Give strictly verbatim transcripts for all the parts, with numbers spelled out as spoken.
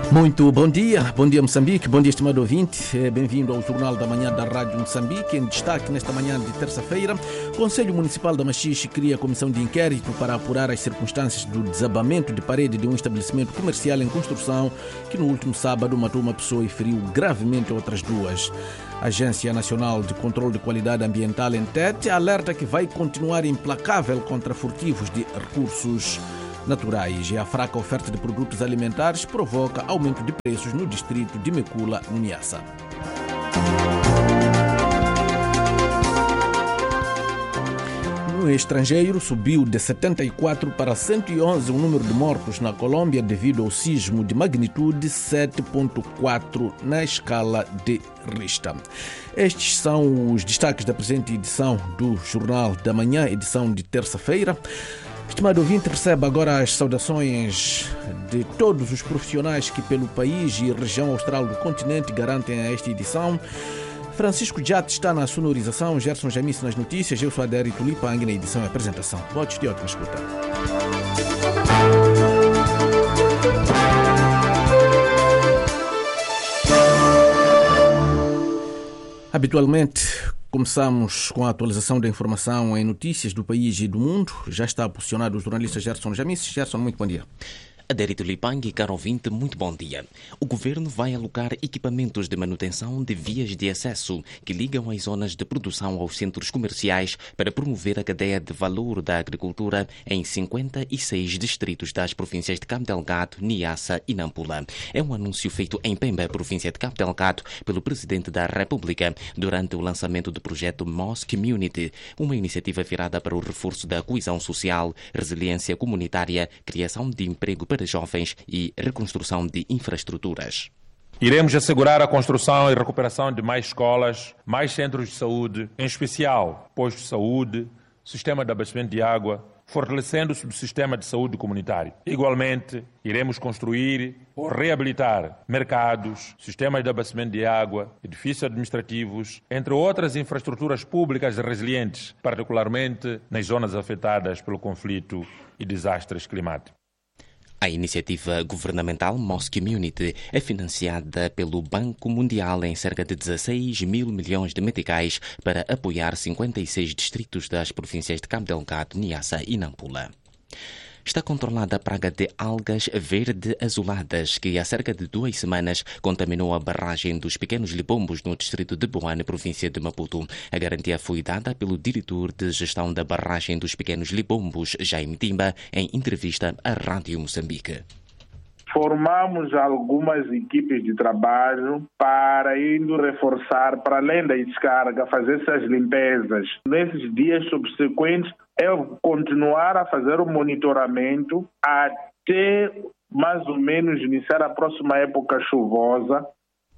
Muito bom dia, bom dia Moçambique, bom dia estimado ouvinte, bem-vindo ao Jornal da Manhã da Rádio Moçambique. Em destaque nesta manhã de terça-feira, o Conselho Municipal da Machixe cria a comissão de inquérito para apurar as circunstâncias do desabamento de parede de um estabelecimento comercial em construção que no último sábado matou uma pessoa e feriu gravemente outras duas. A Agência Nacional de Controlo de Qualidade Ambiental, ANTET, alerta que vai continuar implacável contra furtivos de recursos naturais, e a fraca oferta de produtos alimentares provoca aumento de preços no distrito de Mekula, no Niassa. No estrangeiro, subiu de setenta e quatro para cento e onze o número de mortos na Colômbia devido ao sismo de magnitude sete ponto quatro na escala de Richter. Estes são os destaques da presente edição do Jornal da Manhã, edição de terça-feira. Estimado ouvinte, recebe agora as saudações de todos os profissionais que pelo país e região austral do continente garantem a esta edição. Francisco Jate está na sonorização, Gerson Jamice nas notícias, eu sou Adério Tulipang na edição e apresentação. Votos de ótima escuta. Habitualmente, começamos com a atualização da informação em notícias do país e do mundo. Já está posicionado o jornalista Gerson Jamice. Gerson, muito bom dia. Adérito Lipang e caro ouvinte, muito bom dia. O governo vai alocar equipamentos de manutenção de vias de acesso que ligam as zonas de produção aos centros comerciais para promover a cadeia de valor da agricultura em cinquenta e seis distritos das províncias de Cabo Delgado, Niassa e Nampula. É um anúncio feito em Pemba, província de Cabo Delgado, pelo Presidente da República durante o lançamento do projeto Moss Community, uma iniciativa virada para o reforço da coesão social, resiliência comunitária, criação de emprego para jovens e reconstrução de infraestruturas. Iremos assegurar a construção e recuperação de mais escolas, mais centros de saúde, em especial postos de saúde, sistema de abastecimento de água, fortalecendo o subsistema de saúde comunitário. Igualmente, iremos construir ou reabilitar mercados, sistemas de abastecimento de água, edifícios administrativos, entre outras infraestruturas públicas resilientes, particularmente nas zonas afetadas pelo conflito e desastres climáticos. A iniciativa governamental Moss Community é financiada pelo Banco Mundial em cerca de dezasseis mil milhões de meticais para apoiar cinquenta e seis distritos das províncias de Cabo Delgado, Niassa e Nampula. Está controlada a praga de algas verde-azuladas que há cerca de duas semanas contaminou a barragem dos Pequenos Libombos no distrito de Boane, província de Maputo. A garantia foi dada pelo diretor de gestão da barragem dos Pequenos Libombos, Jaime Timba, em entrevista à Rádio Moçambique. Formamos algumas equipes de trabalho para indo reforçar, para além da descarga, fazer essas limpezas. Nesses dias subsequentes, é continuar a fazer o monitoramento até mais ou menos iniciar a próxima época chuvosa.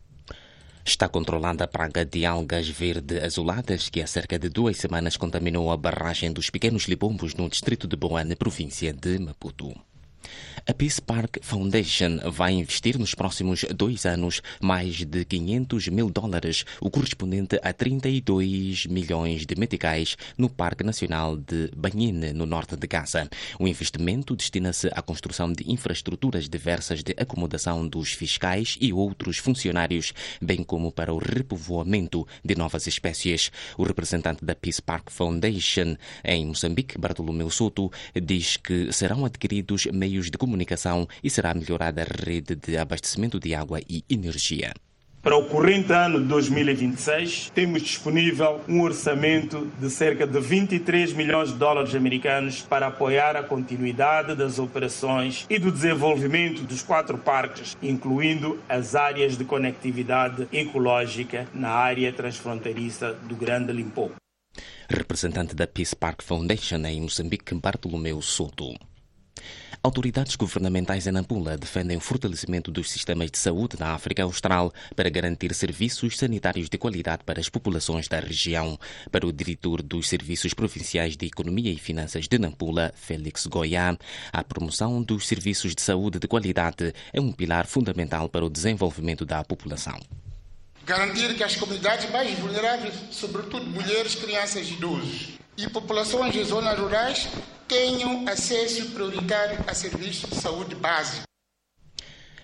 Está controlada a praga de algas verde-azuladas que há cerca de duas semanas contaminou a barragem dos Pequenos Libombos no distrito de Boane, província de Maputo. A Peace Park Foundation vai investir nos próximos dois anos mais de quinhentos mil dólares, o correspondente a trinta e dois milhões de meticais, no Parque Nacional de Banhine, no norte de Gaza. O investimento destina-se à construção de infraestruturas diversas de acomodação dos fiscais e outros funcionários, bem como para o repovoamento de novas espécies. O representante da Peace Park Foundation em Moçambique, Bartolomeu Soto, diz que serão adquiridos meios de comunicação e será melhorada a rede de abastecimento de água e energia. Para o corrente ano de dois mil e vinte e seis, temos disponível um orçamento de cerca de vinte e três milhões de dólares americanos para apoiar a continuidade das operações e do desenvolvimento dos quatro parques, incluindo as áreas de conectividade ecológica na área transfronteiriça do Grande Limpopo. Representante da Peace Park Foundation em Moçambique, Bartolomeu Soto. Autoridades governamentais em Nampula defendem o fortalecimento dos sistemas de saúde na África Austral para garantir serviços sanitários de qualidade para as populações da região. Para o diretor dos Serviços Provinciais de Economia e Finanças de Nampula, Félix Goiá, a promoção dos serviços de saúde de qualidade é um pilar fundamental para o desenvolvimento da população. Garantir que as comunidades mais vulneráveis, sobretudo mulheres, crianças e idosos, e populações de zonas rurais tenham acesso prioritário a serviços de saúde básica.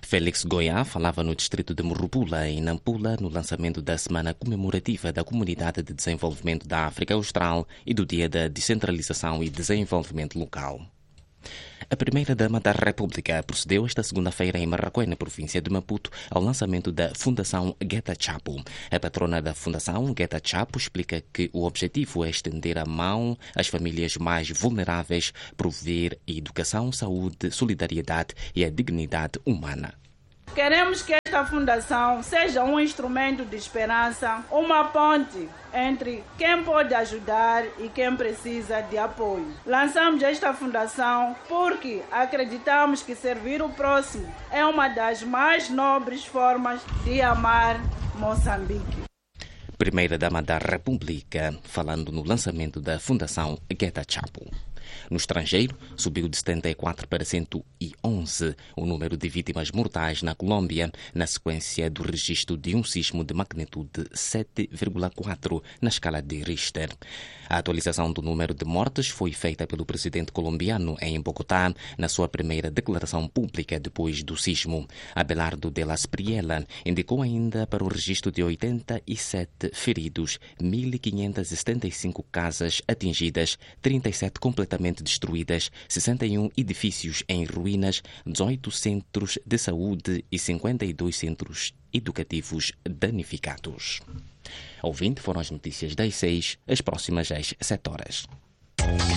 Félix Goiá falava no distrito de Morropula, em Nampula, no lançamento da Semana Comemorativa da Comunidade de Desenvolvimento da África Austral e do Dia da Descentralização e Desenvolvimento Local. A Primeira-Dama da República procedeu esta segunda-feira em Marraquém, na província de Maputo, ao lançamento da Fundação Geta Chapo. A patrona da Fundação, Geta Chapo, explica que o objetivo é estender a mão às famílias mais vulneráveis, prover educação, saúde, solidariedade e a dignidade humana. Queremos que esta fundação seja um instrumento de esperança, uma ponte entre quem pode ajudar e quem precisa de apoio. Lançamos esta fundação porque acreditamos que servir o próximo é uma das mais nobres formas de amar Moçambique. Primeira-Dama da República, falando no lançamento da Fundação Geta Chapo. No estrangeiro, subiu de setenta e quatro para cento e onze o número de vítimas mortais na Colômbia, na sequência do registro de um sismo de magnitude sete vírgula quatro na escala de Richter. A atualização do número de mortes foi feita pelo presidente colombiano em Bogotá, na sua primeira declaração pública depois do sismo. Abelardo de las Priela indicou ainda para o registro de oitenta e sete feridos, mil quinhentas e setenta e cinco casas atingidas, trinta e sete completamente destruídas, sessenta e um edifícios em ruínas, dezoito centros de saúde e cinquenta e dois centros educativos danificados. Ouvinte, foram as notícias das seis, as próximas às sete horas.